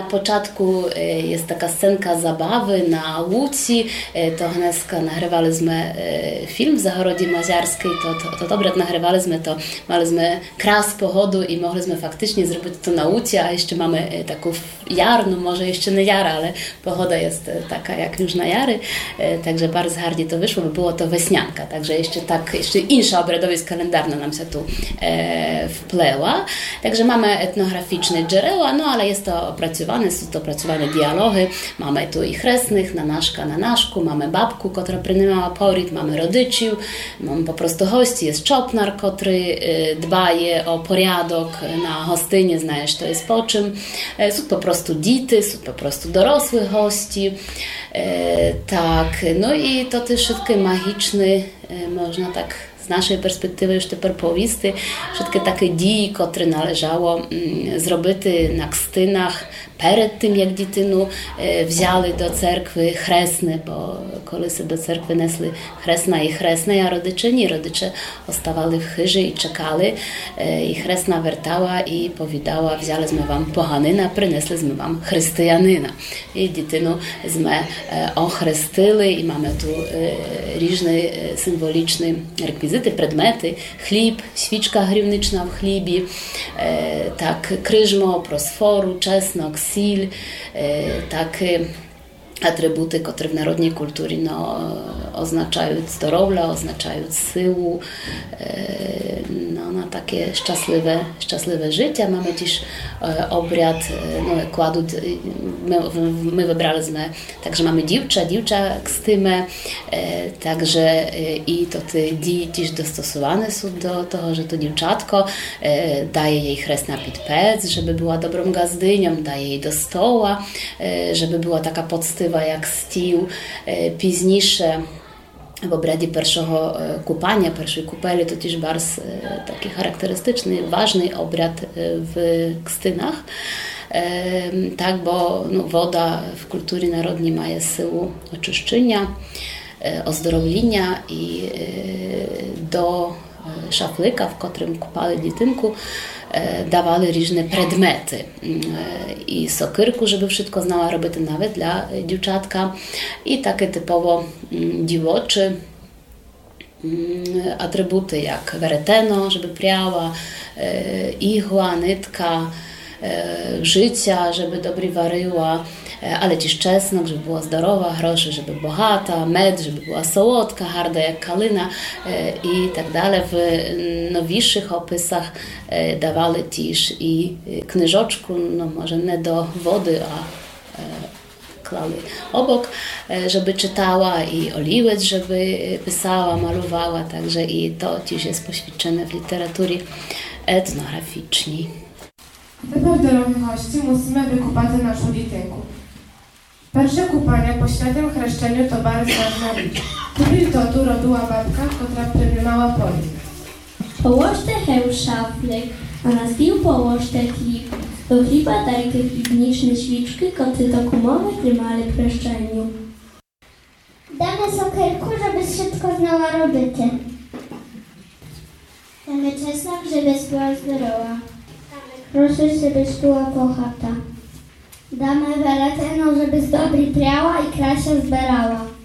początku jest taka scenka zabawy na łódź. To dneska nagrywaliśmy film w Zagorodzie Maziarskiej. To dobrze nagrywaliśmy, to mieliśmy kras pochodu i mogliśmy faktycznie zrobić to na łódź, a jeszcze mamy taką jar, no może jeszcze nie jara, ale pogoda jest taka jak już na jary. Także bardzo hardzie to wyszło, bo było to wesnianka. Także jeszcze insza obradowiec kalendarna nam się tu wpleła. Także mamy etnograficzne dziereła, no ale jest to opracowane, są to opracowane dialogi. Mamy tu i chresnych, nanaszka na naszku, mamy babku, która przyjmowała poryt, mamy rodyciów, mamy po prostu gości, jest czopnar, który dbaje o porядок na hostynie, znajesz, to jest po czym. Są po prostu dity, są po prostu dorosłych gości. Tak, no i to też wszystkie magiczne, można tak z naszej perspektywy już te perpowisty, wszystkie takie dzieje, które należało zrobić na kstynach, przed tym jak dzitynu wzięli do cerkwy chresny, bo kolysy do cerkwy nesli chresna i chresne, a rodycze ostawali w chyży i czekali i chresna wertała i powiedziała, wzięliśmy wam pochanyna, przynesliśmy wam chrystyjanyna. I dzitynu sme ochrestyli i mamy tu różne symboliczne rekwizyty, predmety, chleb, świczka grywniczna w chlebie, tak kryżmo, prosforu, czesnok, sil, takie atrybuty, które w narodniej kulturze oznaczają zdrowia, oznaczają siłę, na takie szczęśliwe życie. Mamy też obrad, kładu, my wybraliśmy, także mamy dziewczę kstymę, także i to te dzieje też dostosowane są do tego, że to dziewczatko daje jej chres na pitpec, żeby była dobrą gazdynią, daje jej do stoła, żeby była taka podstywa jak stíł, późniejsze w obradzie pierwszego kupania, pierwszej kupeli, to też bardzo taki charakterystyczny, ważny obrad w kstynach. Tak, bo woda w kulturze narodniej ma siłę oczyszczenia, ozdrowienia i do szaflika, w którym kupali dzietynku, dawali różne predmety i sokyrku, żeby wszystko znała robić nawet dla dziewczatka i takie typowo dziwoczy atrybuty jak wereteno, żeby priała, igła, nytka, życia, żeby dobrze waryła, ale też czesnok, żeby była zdrowa, groszy, żeby bogata, med, żeby była słodka, harda jak kalina i tak dalej. W nowiszych opisach dawali też i knyżoczku, może nie do wody, a klali obok, żeby czytała i oliwec, żeby pisała, malowała, także i to też jest poświadczone w literaturze etnograficznej. Тепер, дорогі гості, мусимо викупати нашу дітинку. Перше купання по świętym chrzczeniu to bardzo ważna rzecz. To tu robiła babka, która przejmowała poryt. Położte heł szaflik, a na stół położte chleb. Do chleba dajcie chlebniczne świczki, które do kumowe trzymali w chrzczeniu. Damy sokierku, żeby wszystko znała robić. Damy czesnek, żeby była zdrowa. Proszę, żebyś była bohata. Damy weleteno, żeby z dobry priała i krasia zbierała.